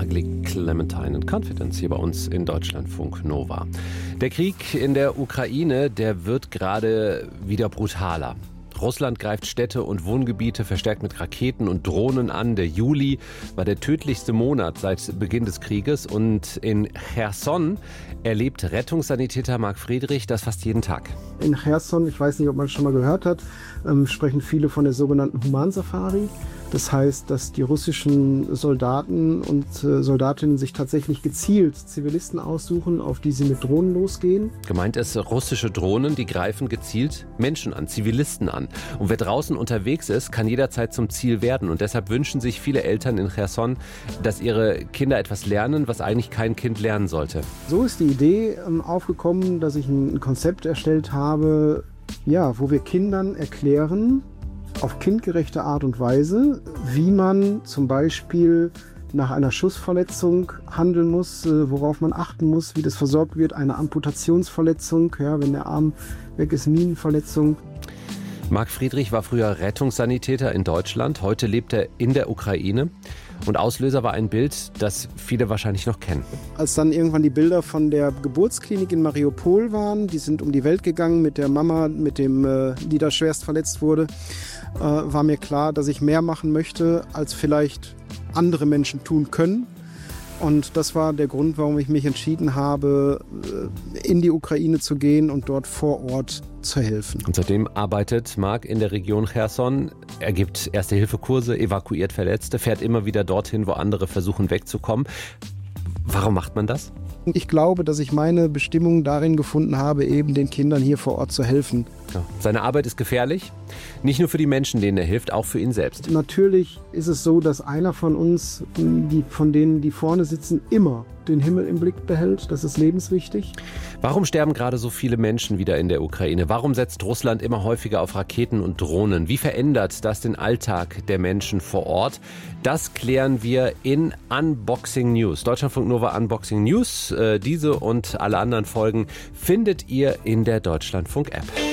Ugly Clementine and Confidence hier bei uns in Deutschlandfunk Nova. Der Krieg in der Ukraine, der wird gerade wieder brutaler. Russland greift Städte und Wohngebiete verstärkt mit Raketen und Drohnen an. Der Juli war der tödlichste Monat seit Beginn des Krieges. Und in Cherson erlebt Rettungssanitäter Marc Friedrich das fast jeden Tag. In Cherson, ich weiß nicht, ob man es schon mal gehört hat, sprechen viele von der sogenannten Humansafari. Das heißt, dass die russischen Soldaten und Soldatinnen sich tatsächlich gezielt Zivilisten aussuchen, auf die sie mit Drohnen losgehen. Gemeint ist, russische Drohnen, die greifen gezielt Menschen an, Zivilisten an. Und wer draußen unterwegs ist, kann jederzeit zum Ziel werden. Und deshalb wünschen sich viele Eltern in Cherson, dass ihre Kinder etwas lernen, was eigentlich kein Kind lernen sollte. So ist die Idee aufgekommen, dass ich ein Konzept erstellt habe, wo wir Kindern erklären, auf kindgerechte Art und Weise, wie man zum Beispiel nach einer Schussverletzung handeln muss, worauf man achten muss, wie das versorgt wird, eine Amputationsverletzung, wenn der Arm weg ist, Minenverletzung. Marc Friedrich war früher Rettungssanitäter in Deutschland, heute lebt er in der Ukraine. Und Auslöser war ein Bild, das viele wahrscheinlich noch kennen. Als dann irgendwann die Bilder von der Geburtsklinik in Mariupol waren, die sind um die Welt gegangen mit der Mama, die da schwerst verletzt wurde, war mir klar, dass ich mehr machen möchte, als vielleicht andere Menschen tun können. Und das war der Grund, warum ich mich entschieden habe, in die Ukraine zu gehen und dort vor Ort zu helfen. Und seitdem arbeitet Marc in der Region Cherson. Er gibt Erste-Hilfe-Kurse, evakuiert Verletzte, fährt immer wieder dorthin, wo andere versuchen wegzukommen. Warum macht man das? Ich glaube, dass ich meine Bestimmung darin gefunden habe, eben den Kindern hier vor Ort zu helfen. Ja. Seine Arbeit ist gefährlich, nicht nur für die Menschen, denen er hilft, auch für ihn selbst. Natürlich ist es so, dass einer von uns, von denen, die vorne sitzen, immer den Himmel im Blick behält. Das ist lebenswichtig. Warum sterben gerade so viele Menschen wieder in der Ukraine? Warum setzt Russland immer häufiger auf Raketen und Drohnen? Wie verändert das den Alltag der Menschen vor Ort? Das klären wir in Unboxing News. Deutschlandfunk Nova Unboxing News. Diese und alle anderen Folgen findet ihr in der Deutschlandfunk App.